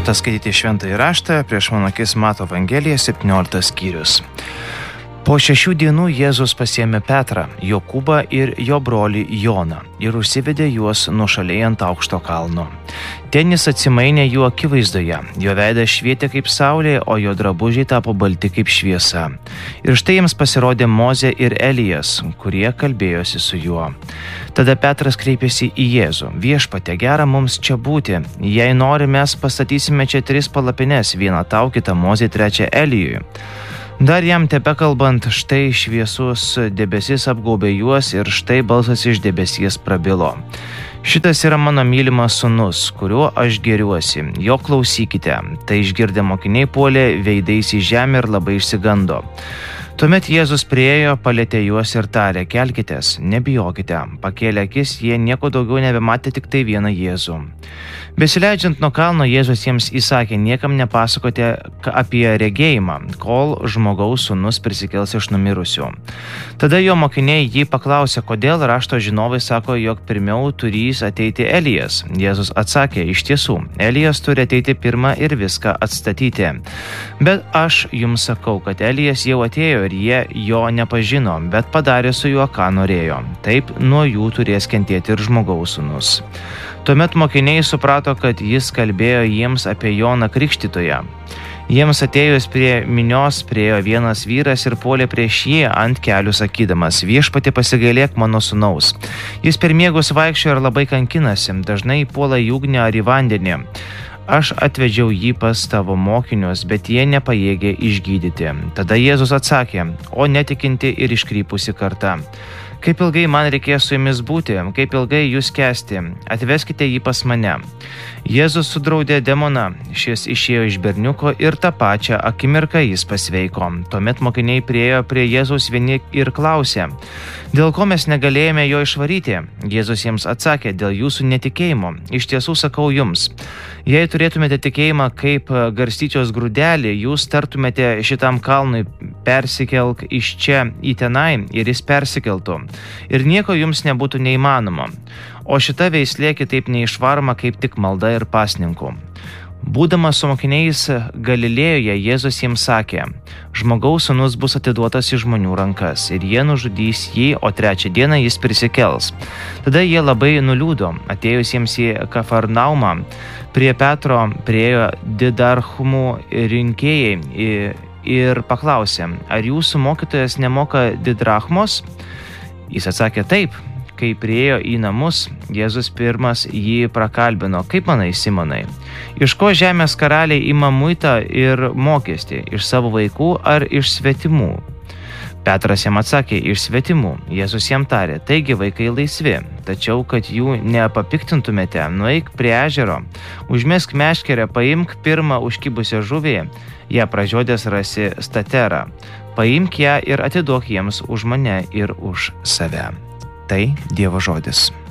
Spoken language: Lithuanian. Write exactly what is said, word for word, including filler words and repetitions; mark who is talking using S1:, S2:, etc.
S1: Metas skaityti šventąjį raštą, prieš mano akis Mato Evangelija, septynioliktas skyrius. Po šešių dienų Jėzus pasiėmė Petrą, Jokūbą ir jo brolį Joną ir užsivedė juos nuošaliai ant aukšto kalno. Ten jis atsimainė jų akivaizdoje, jo veidas švietė kaip saulė, o jo drabužiai tapo balti kaip šviesa. Ir štai jiems pasirodė Mozė ir Elijas, kurie kalbėjosi su juo. Tada Petras kreipėsi į Jėzų: Viešpatie, gera mums čia būti. Jei nori, mes pastatysime čia tris palapines, vieną tau, kitą Mozei, trečią Elijui. Dar jam tebekalbant, štai šviesus debesis apgaubė juos ir štai balsas iš debesies prabilo: Šitas yra mano mylimas sūnus, kuriuo aš gėriuosi, jo klausykite. Tai išgirdę mokiniai puolė veidais į žemę ir labai išsigando. Tuomet Jėzus priėjo, palietė juos ir tarė: Kelkitės, nebijokite. Pakėlė akis, jie nieko daugiau nebematė, tik tai vieną Jėzų. Besileidžiant nuo kalno, Jėzus jiems įsakė: Niekam nepasakote apie regėjimą, kol žmogaus sūnus prisikels iš numirusių. Tada jo mokiniai jį paklausė, kodėl rašto žinovai sako, jog pirmiau turys ateiti Elijas. Jėzus atsakė: Iš tiesų, Elijas turi ateiti pirmą ir viską atstatyti. Bet aš jums sakau, kad Elijas jau atėjo ir jie jo nepažino, bet padarė su juo, ką norėjo. Taip nuo jų turės kentėti ir žmogaus sūnus. Tuomet mokiniai suprato, kad jis kalbėjo jiems apie Joną Krikštytoją. Jiems atėjus prie minios priėjo vienas vyras ir puolė prieš jį ant kelių sakydamas: Viešpatie, pasigailėk mano sūnaus. Jis per miegus vaikščiojo ir labai kankinasi, dažnai puola į ugnį ar į vandenį. Aš atvedžiau jį pas tavo mokinius, bet jie nepajėgė išgydyti. Tada Jėzus atsakė: O netikinti ir iškrypusi karta. Kaip ilgai man reikės su jumis būti, kaip ilgai jūs kęsti, atveskite jį pas mane. Jėzus sudraudė demoną, šis išėjo iš berniuko ir tą pačią akimirką jis pasveiko. Tuomet mokiniai priėjo prie Jėzaus vieni ir klausė: Dėl ko mes negalėjome jo išvaryti? Jėzus jiems atsakė: Dėl jūsų netikėjimo. Iš tiesų sakau jums, jei turėtumėte tikėjimą kaip garstyčios grūdelį, jūs tartumėte šitam kalnui: persikelk iš čia į tenai, ir jis persikeltų. Ir nieko jums nebūtų neįmanoma. O šita veislė kitaip neišvaroma, kaip tik malda ir pasninkų. Būdamas su mokiniais Galilėjoje, Jėzus jiems sakė: Žmogaus sūnus bus atiduotas į žmonių rankas, ir jie nužudys jį, o trečią dieną jis prisikels. Tada jie labai nuliūdo. Atėjusiems į Kafarnaumą prie Petro priėjo didarchumų rinkėjai ir paklausė: Ar jūsų mokytojas nemoka didrachmos? Jis atsakė: Taip. Kai priėjo į namus, Jėzus pirmas jį prakalbino: Kaip manai, Simonai, iš ko žemės karaliai ima muitą ir mokestį, iš savo vaikų ar iš svetimų? Petras jam atsakė: Iš svetimų. Jėzus jam tarė: Taigi vaikai laisvi, tačiau kad jų nepapiktintumėte, nueik prie ežero, užmesk meškerę, paimk pirmą užkibusią žuvį, ją pražiodęs rasi staterą. Paimk ją ir atiduok jiems už mane ir už save. Tai Dievo žodis.